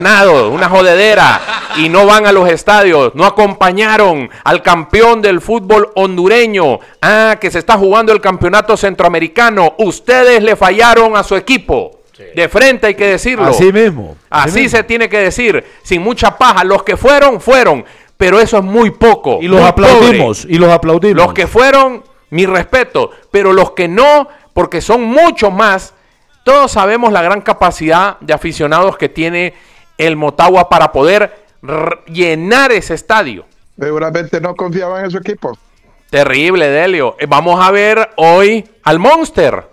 una jodedera, y no van a los estadios, no acompañaron al campeón del fútbol hondureño, que se está jugando el campeonato centroamericano. Ustedes le fallaron a su equipo. Sí. De frente hay que decirlo. Así mismo. Así se tiene que decir, sin mucha paja. Los que fueron, pero eso es muy poco. Y los aplaudimos, Los que fueron, mi respeto, pero los que no, porque son muchos más. Todos sabemos la gran capacidad de aficionados que tiene el Motagua para poder llenar ese estadio. Seguramente no confiaban en su equipo. Terrible, Delio. Vamos a ver hoy al Monster.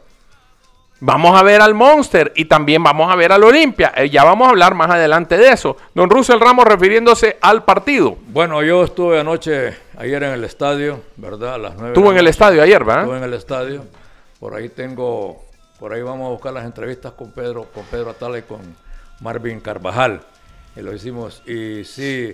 Y también vamos a ver al Olimpia. Ya vamos a hablar más adelante de eso. Don Russell Ramos refiriéndose al partido. Bueno, yo estuve ayer en el estadio, ¿verdad? A las 9. Estuvo en el estadio ayer, ¿verdad? Estuve en el estadio. Por ahí vamos a buscar las entrevistas con Pedro Atala y con Marvin Carvajal. Y lo hicimos. Y sí,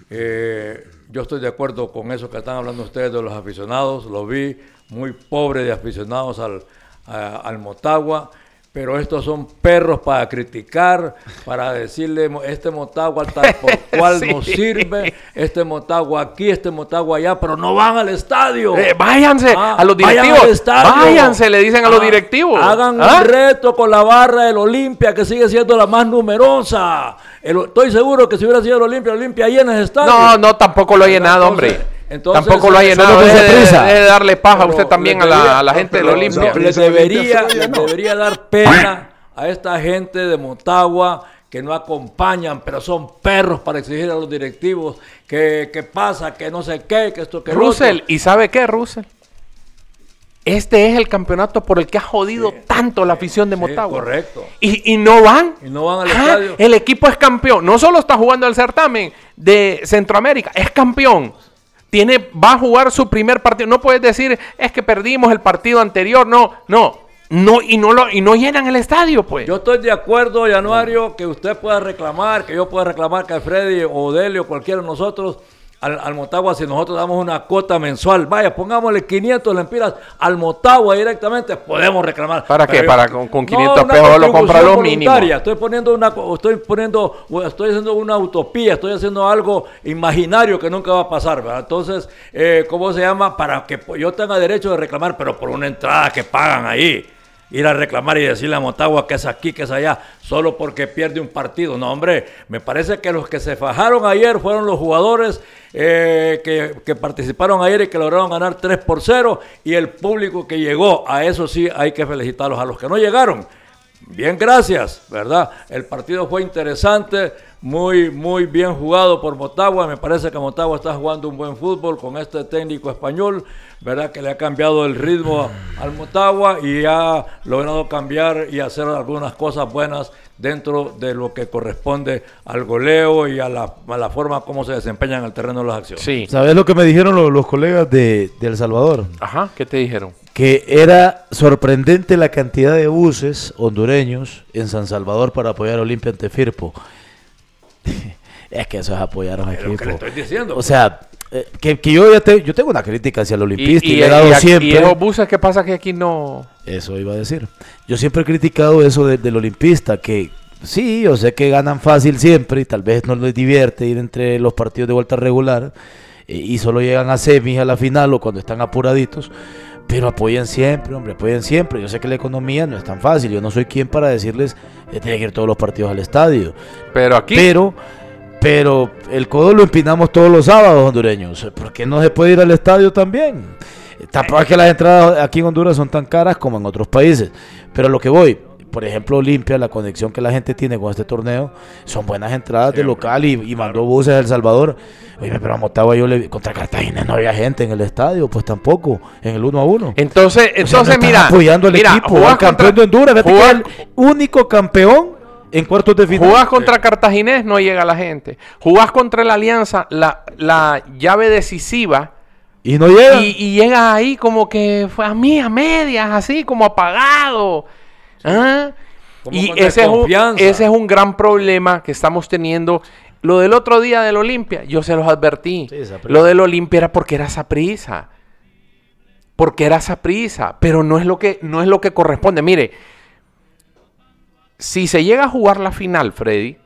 yo estoy de acuerdo con eso que están hablando ustedes de los aficionados. Lo vi muy pobre de aficionados al Motagua. Pero estos son perros para criticar, para decirle, este Motagua tal por cual sí. No sirve, este Motagua aquí, este Motagua allá, pero no van al estadio. Váyanse a los directivos. Váyanse, le dicen a los directivos. Hagan un reto con la barra del Olimpia, que sigue siendo la más numerosa. Estoy seguro que si hubiera sido el Olimpia llena el estadio. No, tampoco lo ha llenado, hombre. Tampoco lo ha llenado. Debe darle paja a usted también a la gente del Olimpia. Les debería dar pena a esta gente de Motagua que no acompañan, pero son perros para exigir a los directivos que pasa, que no sé qué, que esto, que Russell, ¿y sabe qué, Russell? Este es el campeonato por el que ha jodido tanto la afición de Motagua. Correcto. Y no van. Y no van al estadio. El equipo es campeón. No solo está jugando el certamen de Centroamérica, es campeón. Va a jugar su primer partido. No puedes decir, es que perdimos el partido anterior. Y no llenan el estadio, pues. Yo estoy de acuerdo, Januario, que usted pueda reclamar, que yo pueda reclamar, que Freddy o Delio, cualquiera de nosotros, al Motagua, si nosotros damos una cuota mensual, vaya, pongámosle 500 lempiras al Motagua directamente, podemos reclamar. ¿Para qué? Con 500 pesos lo compra lo mínimo. Estoy haciendo una utopía, estoy haciendo algo imaginario que nunca va a pasar, ¿verdad? Entonces, ¿cómo se llama? Para que yo tenga derecho de reclamar, pero por una entrada que pagan ahí. Ir a reclamar y decirle a Motagua que es aquí, que es allá, solo porque pierde un partido. No, hombre, me parece que los que se fajaron ayer fueron los jugadores que participaron ayer y que lograron ganar 3-0, y el público que llegó. A eso sí hay que felicitarlos. A los que no llegaron, bien, gracias, ¿verdad? El partido fue interesante, muy, muy bien jugado por Motagua. Me parece que Motagua está jugando un buen fútbol con este técnico español, ¿verdad? Que le ha cambiado el ritmo al Motagua y ha logrado cambiar y hacer algunas cosas buenas dentro de lo que corresponde al goleo y a la forma como se desempeñan en el terreno de las acciones. Sí. ¿Sabes lo que me dijeron los colegas de El Salvador? Ajá, ¿qué te dijeron? Que era sorprendente la cantidad de buses hondureños en San Salvador para apoyar a Olimpia ante Firpo. Es que eso es apoyar a un equipo. ¿Qué le estoy diciendo? O sea, que yo tengo una crítica hacia el olimpista y le he dado siempre. ¿Y esos buses qué pasa que aquí no? Eso iba a decir. Yo siempre he criticado eso del olimpista, que sí, yo sé que ganan fácil siempre y tal vez no les divierte ir entre los partidos de vuelta regular y solo llegan a semis, a la final o cuando están apuraditos. Pero apoyen siempre, hombre, apoyen siempre. Yo sé que la economía no es tan fácil. Yo no soy quien para decirles que tienen que ir todos los partidos al estadio. Pero aquí... Pero el codo lo empinamos todos los sábados, hondureños. ¿Por qué no se puede ir al estadio también? Tampoco es que las entradas aquí en Honduras son tan caras como en otros países. Pero a lo que voy, por ejemplo, Olimpia, la conexión que la gente tiene con este torneo, son buenas entradas de local y mandó buses a El Salvador. Oye, pero a Motagua contra Cartagena no había gente en el estadio, pues tampoco, en el 1-1. Entonces no mira, apoyando al equipo, al campeón de Honduras, vete que es el único campeón en cuartos de final. Jugás contra Cartaginés, no llega la gente. Jugás contra la Alianza, la llave decisiva, y no llega. Y llega ahí como que fue a medias, así como apagado. ¿Ah? Y ese es un gran problema que estamos teniendo. Lo del otro día del Olimpia, yo se los advertí. Sí, lo del Olimpia era porque era Saprissa. Pero no es lo que corresponde. Mire, si se llega a jugar la final, Freddy,